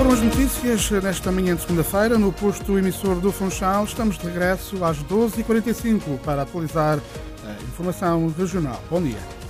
foram as notícias nesta manhã de segunda-feira no posto emissor do Funchal. Estamos de regresso às 12h45 para atualizar a informação regional. Bom dia.